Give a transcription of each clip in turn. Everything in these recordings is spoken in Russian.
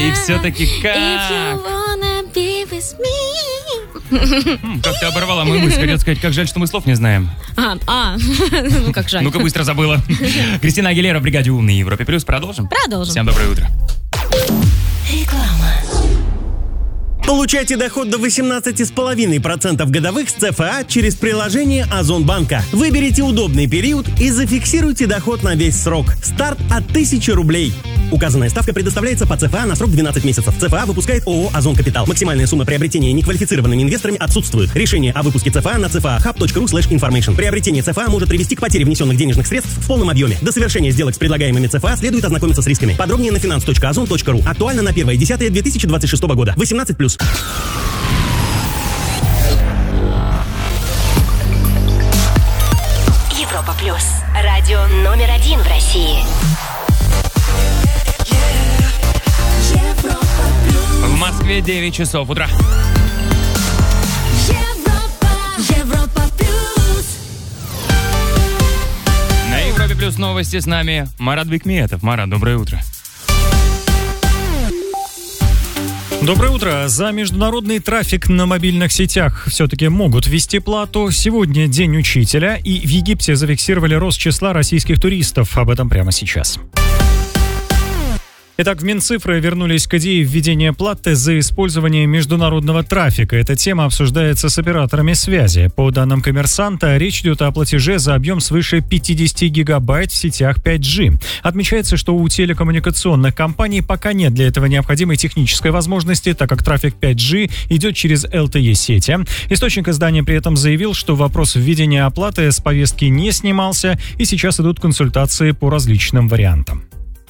И все-таки как? Как ты оборвала мою мысль, хотел сказать, как жаль, что мы слов не знаем. Ну как жаль. Ну-ка быстро забыла. Кристина Агилера в бригаде «Умный» Европе Плюс. Продолжим? Продолжим. Всем доброе утро. Реклама. Получайте доход до 18,5% годовых с ЦФА через приложение Озонбанка. Выберите удобный период и зафиксируйте доход на весь срок. Старт от 1000 рублей. Указанная ставка предоставляется по ЦФА на срок 12 месяцев. ЦФА выпускает ООО «Озон Капитал». Максимальная сумма приобретения неквалифицированными инвесторами отсутствует. Решение о выпуске ЦФА на cfahub.ru/information. Приобретение ЦФА может привести к потере внесенных денежных средств в полном объеме. До совершения сделок с предлагаемыми ЦФА следует ознакомиться с рисками. Подробнее на finance.ozon.ru. Актуально на 1.10.2026 года. 18+. Европа Плюс. Радио номер 1 в России. В Москве 9 часов утра. Европа Плюс. На Европе Плюс новости с нами Марат Бекметов. Марат, доброе утро. Доброе утро. За международный трафик на мобильных сетях все-таки могут ввести плату. Сегодня День учителя, и в Египте зафиксировали рост числа российских туристов. Об этом прямо сейчас. Итак, в Минцифры вернулись к идее введения платы за использование международного трафика. Эта тема обсуждается с операторами связи. По данным «Коммерсанта», речь идет о платеже за объем свыше 50 гигабайт в сетях 5G. Отмечается, что у телекоммуникационных компаний пока нет для этого необходимой технической возможности, так как трафик 5G идет через LTE-сети. Источник издания при этом заявил, что вопрос введения оплаты с повестки не снимался, и сейчас идут консультации по различным вариантам.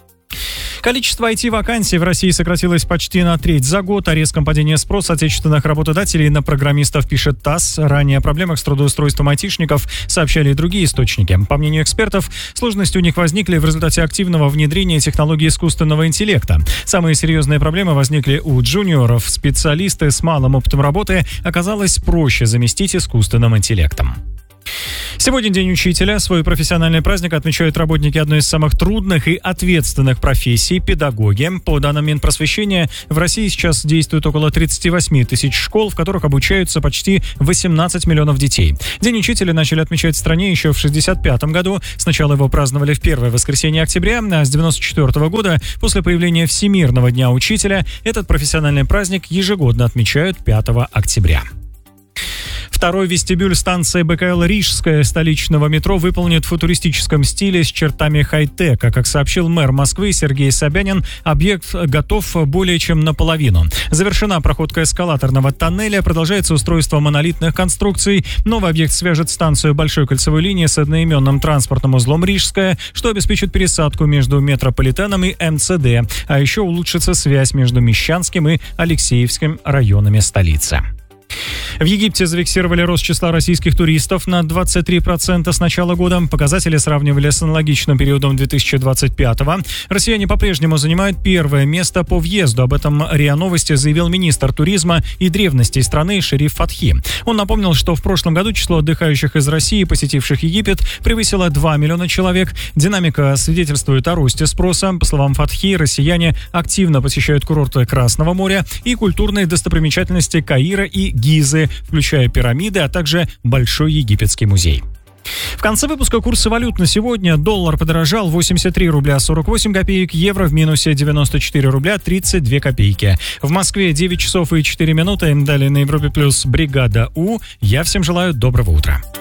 Количество IT-вакансий в России сократилось почти на треть за год. О резком падении спроса отечественных работодателей на программистов пишет ТАСС. Ранее о проблемах с трудоустройством айтишников сообщали и другие источники. По мнению экспертов, сложности у них возникли в результате активного внедрения технологий искусственного интеллекта. Самые серьезные проблемы возникли у джуниоров. Специалисты с малым опытом работы оказалось проще заместить искусственным интеллектом. Сегодня День учителя. Свой профессиональный праздник отмечают работники одной из самых трудных и ответственных профессий – педагоги. По данным Минпросвещения, в России сейчас действует около 38 тысяч школ, в которых обучаются почти 18 миллионов детей. День учителя начали отмечать в стране еще в 1965 году. Сначала его праздновали в первое воскресенье октября, а с 1994 года, после появления Всемирного дня учителя, этот профессиональный праздник ежегодно отмечают 5 октября. Второй вестибюль станции БКЛ «Рижская» столичного метро выполнит в футуристическом стиле с чертами хай-тека. Как сообщил мэр Москвы Сергей Собянин, объект готов более чем наполовину. Завершена проходка эскалаторного тоннеля, продолжается устройство монолитных конструкций. Новый объект свяжет станцию Большой кольцевой линии с одноименным транспортным узлом «Рижская», что обеспечит пересадку между метрополитеном и МЦД. А еще улучшится связь между Мещанским и Алексеевским районами столицы. В Египте зафиксировали рост числа российских туристов на 23% с начала года. Показатели сравнивали с аналогичным периодом 2025-го. Россияне по-прежнему занимают первое место по въезду. Об этом РИА Новости заявил министр туризма и древностей страны Шериф Фатхи. Он напомнил, что в прошлом году число отдыхающих из России, посетивших Египет, превысило 2 миллиона человек. Динамика свидетельствует о росте спроса. По словам Фатхи, россияне активно посещают курорты Красного моря и культурные достопримечательности Каира и Гизы, включая пирамиды, а также Большой египетский музей. В конце выпуска курсы валют на сегодня. Доллар подорожал: 83 рубля 48 копеек, евро в минусе 94 рубля 32 копейки. В Москве 9 часов и 4 минуты. Далее на Европе Плюс бригада У. Я всем желаю доброго утра.